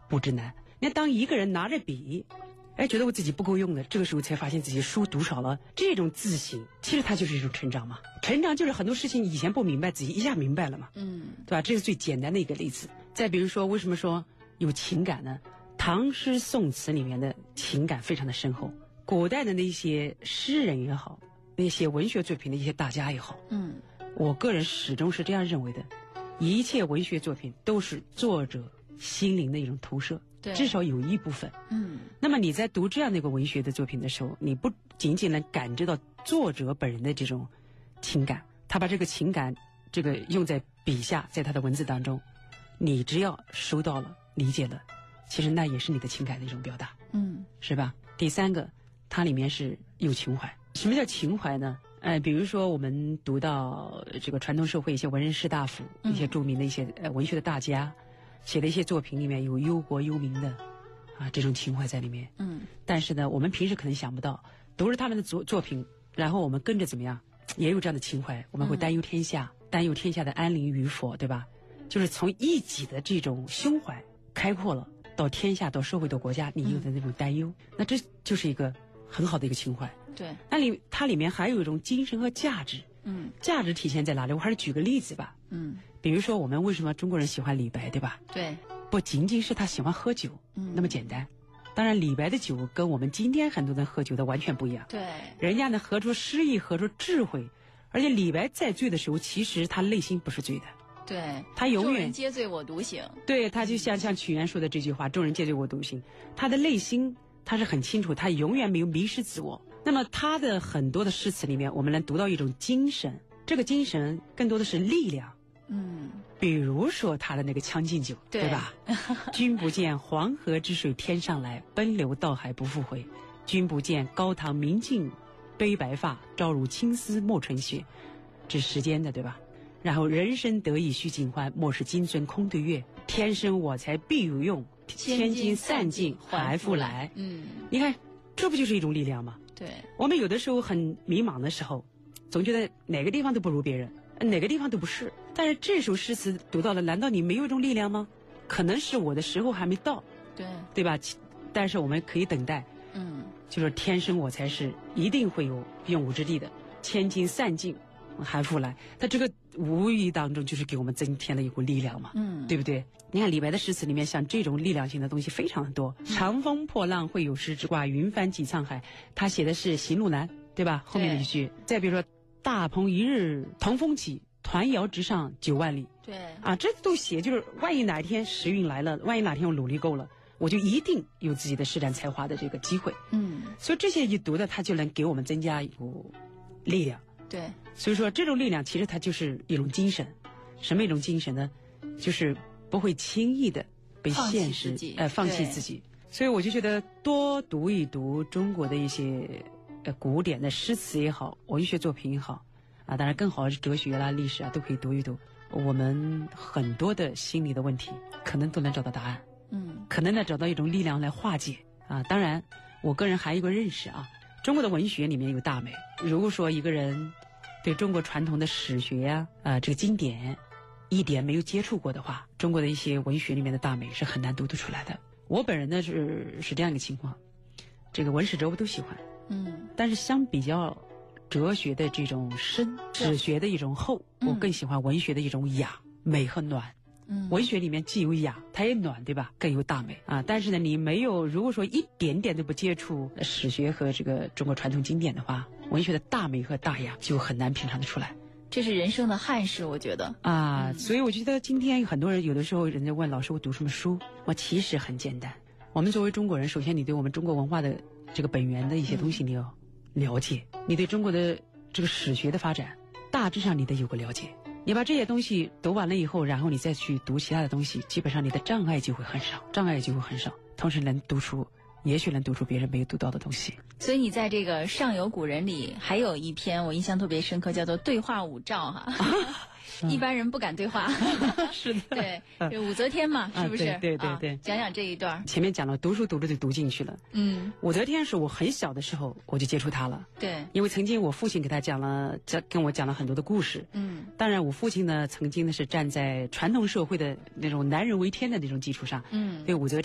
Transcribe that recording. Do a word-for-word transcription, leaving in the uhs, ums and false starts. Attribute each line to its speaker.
Speaker 1: 不知难。那当一个人拿着笔，哎，觉得我自己不够用的，这个时候才发现自己书读少了，这种自省，其实它就是一种成长嘛。成长就是很多事情以前不明白，自己一下明白了嘛，嗯，对吧？这是最简单的一个例子。再比如说，为什么说有情感呢？唐诗宋词里面的情感非常的深厚，古代的那些诗人也好，那些文学作品的一些大家也好，嗯，我个人始终是这样认为的，一切文学作品都是作者心灵的一种投射，对，至少有一部分，嗯。那么你在读这样的一个文学的作品的时候，你不仅仅能感知到作者本人的这种情感，他把这个情感这个用在笔下，在他的文字当中，你只要收到了理解了，其实那也是你的情感的一种表达，嗯，是吧？第三个，它里面是有情怀。什么叫情怀呢？呃，比如说我们读到这个传统社会一些文人士大夫，一些著名的一些呃文学的大家写的一些作品里面有忧国忧民的啊这种情怀在里面，嗯，但是呢，我们平时可能想不到，读着他们的作作品，然后我们跟着怎么样，也有这样的情怀，我们会担忧天下，嗯、担忧天下的安宁与否，对吧？就是从一己的这种胸怀开阔了，到天下，到社会，到国家，你有的那种担忧，嗯、那这就是一个很好的一个情怀。对，那里它里面还有一种精神和价值。嗯，价值体现在哪里？我还是举个例子吧。嗯，比如说我们为什么中国人喜欢李白，对吧？对，不仅仅是他喜欢喝酒，嗯，那么简单。当然，李白的酒跟我们今天很多人喝酒的完全不一样。对，人家呢喝出诗意，喝出智慧，而且李白在醉的时候，其实他内心不是醉的。对，他永远众人皆醉我独醒。对，他就像像屈原说的这句话，众人皆醉我独醒，他的内心他是很清楚，他永远没有迷失自我。那么他的很多的诗词里面，我们能读到一种精神，这个精神更多的是力量。嗯，比如说他的那个《将进酒》， 对, 对吧？君不见黄河之水天上来，奔流到海不复回。君不见高堂明镜悲白发，朝如青丝暮成雪。这是时间的，对吧？然后人生得意须尽欢，莫使金樽空对月。天生我材必有用，千金散尽还复来。嗯，你看，这不就是一种力量吗？对，我们有的时候很迷茫的时候，总觉得哪个地方都不如别人，哪个地方都不是。但是这首诗词读到了，难道你没有一种力量吗？可能是我的时候还没到，对对吧？但是我们可以等待。嗯，就是天生我材是一定会有用武之地的，千金散尽还复来。它这个无意当中就是给我们增添了一股力量嘛，嗯，对不对？你看李白的诗词里面，像这种力量性的东西非常的多。嗯、长风破浪会有时，直挂云帆济沧海。他写的是行路难，对吧？后面的一句。再比如说，大鹏一日同风起，团摇直上九万里。对啊，这都写就是万一哪一天时运来了，万一哪天我努力够了，我就一定有自己的施展才华的这个机会。嗯，所以这些一读的，它就能给我们增加一股力量。对，所以说这种力量其实它就是一种精神。什么一种精神呢？就是不会轻易的被现实呃放弃自己。所以我就觉得多读一读中国的一些呃古典的诗词也好，文学作品也好啊，当然更好的是哲学啦、历史啊，都可以读一读。我们很多的心理的问题可能都能找到答案，嗯，可能呢找到一种力量来化解啊。当然，我个人还有一个认识啊，中国的文学里面有大美。如果说一个人对中国传统的史学呀、啊、呃、这个经典一点没有接触过的话，中国的一些文学里面的大美是很难读得出来的。我本人呢是是这样一个情况，这个文史哲我都喜欢，嗯，但是相比较哲学的这种深，史学的一种厚，我更喜欢文学的一种雅、美和暖。嗯，文学里面既有雅，它也暖，对吧？更有大美啊。但是呢，你没有如果说一点点都不接触史学和这个中国传统经典的话，文学的大美和大雅就很难品尝得出来。
Speaker 2: 这是人生的憾事，我觉得
Speaker 1: 啊、嗯，所以我觉得今天很多人有的时候人家问老师我读什么书，我其实很简单。我们作为中国人，首先你对我们中国文化的这个本源的一些东西你要了解，嗯、你对中国的这个史学的发展大致上你得有个了解。你把这些东西读完了以后，然后你再去读其他的东西，基本上你的障碍就会很少，障碍就会很少，同时能读出，也许能读出别人没有读到的东西。
Speaker 2: 所以你在这个上有古人里还有一篇我印象特别深刻，叫做对话五照哈。一般人不敢对话。
Speaker 1: 是的，
Speaker 2: 对，就武则天嘛，是不是？
Speaker 1: 啊、对对对对、啊，
Speaker 2: 讲讲这一段。
Speaker 1: 前面讲了，读书读着就读进去了。嗯，武则天是我很小的时候我就接触她了。对，因为曾经我父亲给他讲了，讲跟我讲了很多的故事。嗯，当然我父亲呢，曾经呢是站在传统社会的那种男人为天的那种基础上，嗯，对武则天。